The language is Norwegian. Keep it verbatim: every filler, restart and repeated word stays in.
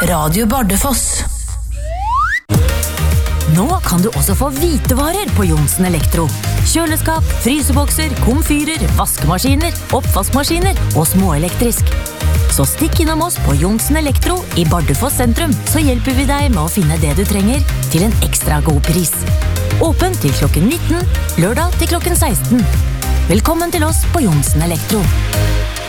Radio Bardufoss. Nå kan du også få hvitevarer på Johnsen Elektro. Kjøleskap, frysebokser, komfyrer, vaskemaskiner, oppvaskmaskiner og småelektrisk. Så stikk innom oss på Johnsen Elektro i Bardufoss sentrum, så hjelper vi deg med å finne det du trenger til en ekstra god pris. Åpen til klokken nitten, lørdag til klokken seksten. Velkommen til oss på Johnsen Elektro.